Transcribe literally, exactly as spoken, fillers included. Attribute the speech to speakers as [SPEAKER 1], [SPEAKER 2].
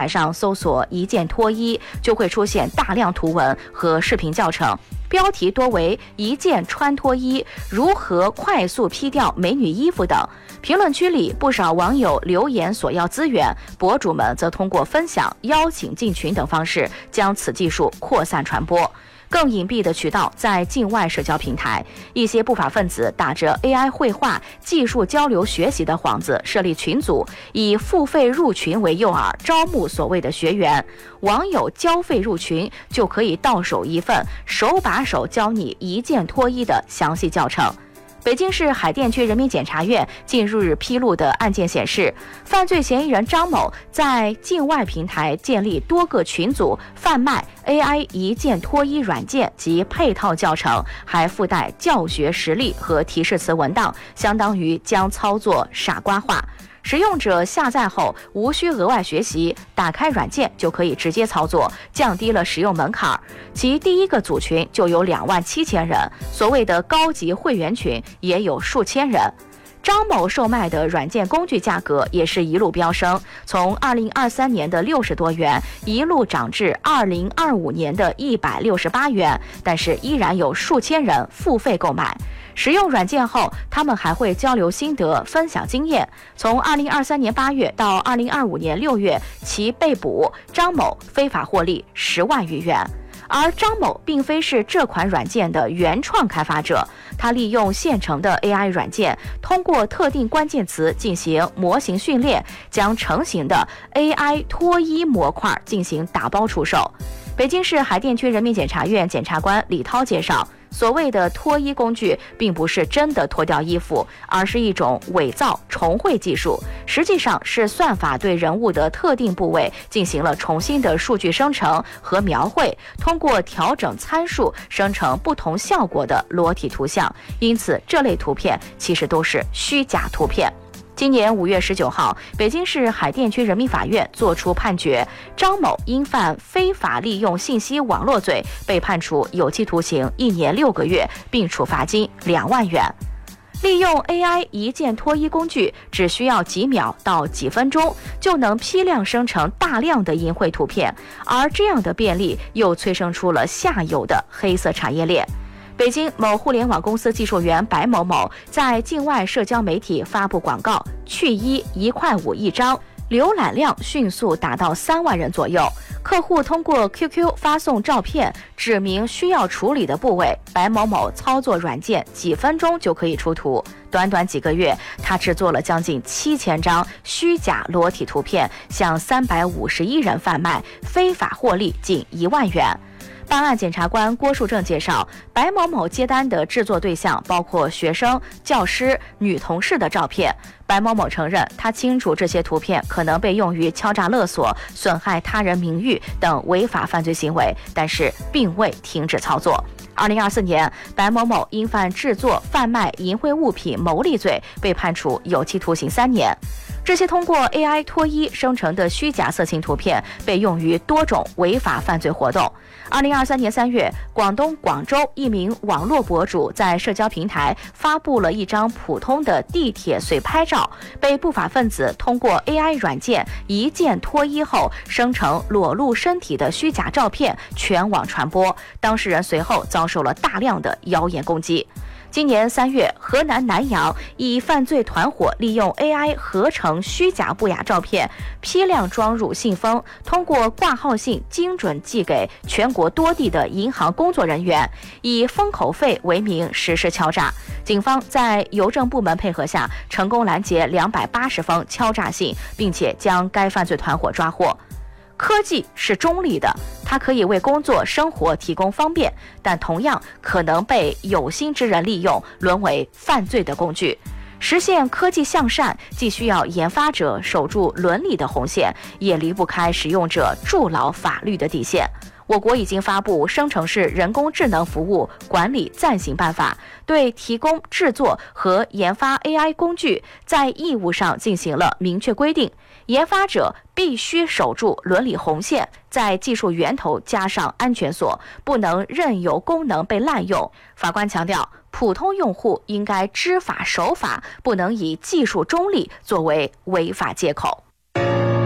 [SPEAKER 1] 台上搜索一件脱衣，就会出现大量图文和视频教程，标题多为一件穿脱衣，如何快速 P 掉美女衣服等。评论区里不少网友留言索要资源，博主们则通过分享、邀请进群等方式将此技术扩散传播。更隐蔽的渠道在境外社交平台，一些不法分子打着 A I 绘画、技术交流学习的幌子设立群组，以付费入群为诱饵，招募所谓的学员。网友交费入群就可以到手一份手把手教你一件脱衣的详细教程。北京市海淀区人民检察院近日披露的案件显示，犯罪嫌疑人张某在境外平台建立多个群组，贩卖 A I 一件脱衣软件及配套教程，还附带教学实例和提示词文档，相当于将操作傻瓜化。使用者下载后无需额外学习，打开软件就可以直接操作，降低了使用门槛。其第一个组群就有两万七千人，所谓的高级会员群也有数千人。张某售卖的软件工具价格也是一路飙升，从二零二三年的六十多元一路涨至二零二五年的一百六十八元，但是依然有数千人付费购买。使用软件后，他们还会交流心得、分享经验。从二零二三年八月到二零二五年六月，其被捕，张某非法获利十万余元。而张某并非是这款软件的原创开发者，他利用现成的 A I 软件，通过特定关键词进行模型训练，将成型的 A I 脱衣模块进行打包出售。北京市海淀区人民检察院检察官李涛介绍，所谓的脱衣工具并不是真的脱掉衣服，而是一种伪造重绘技术，实际上是算法对人物的特定部位进行了重新的数据生成和描绘，通过调整参数生成不同效果的裸体图像，因此这类图片其实都是虚假图片。今年五月十九号，北京市海淀区人民法院作出判决，张某因犯非法利用信息网络罪，被判处有期徒刑一年六个月，并处罚金两万元。利用 A I 一件脱衣工具，只需要几秒到几分钟，就能批量生成大量的淫秽图片，而这样的便利又催生出了下游的黑色产业链。北京某互联网公司技术员白某某在境外社交媒体发布广告，去衣一块五一张，浏览量迅速达到三万人左右。客户通过 Q Q 发送照片，指明需要处理的部位，白某某操作软件几分钟就可以出图。短短几个月，他制作了将近七千张虚假裸体图片，向三百五十一人贩卖，非法获利近一万元。办案检察官郭树正介绍，白某某接单的制作对象包括学生、教师、女同事的照片。白某某承认，他清楚这些图片可能被用于敲诈勒索、损害他人名誉等违法犯罪行为，但是并未停止操作。二零二四年，白某某因犯制作、贩卖淫秽物品牟利罪，被判处有期徒刑三年。这些通过 A I 脱衣生成的虚假色情图片被用于多种违法犯罪活动。二零二三年三月，广东广州一名网络博主在社交平台发布了一张普通的地铁随拍照，被不法分子通过 A I 软件一键脱衣后生成裸露身体的虚假照片，全网传播，当事人随后遭受了大量的谣言攻击。今年三月，河南南阳一犯罪团伙利用 A I 合成虚假不雅照片，批量装入信封，通过挂号信精准寄给全国多地的银行工作人员，以封口费为名实施敲诈。警方在邮政部门配合下，成功拦截两百八十封敲诈信，并且将该犯罪团伙抓获。科技是中立的，它可以为工作生活提供方便，但同样可能被有心之人利用，沦为犯罪的工具。实现科技向善，既需要研发者守住伦理的红线，也离不开使用者筑牢法律的底线。我国已经发布《生成式人工智能服务管理暂行办法》，对提供、制作和研发 A I 工具在义务上进行了明确规定。研发者必须守住伦理红线，在技术源头加上安全锁，不能任由功能被滥用。法官强调，普通用户应该知法守法，不能以技术中立作为违法借口。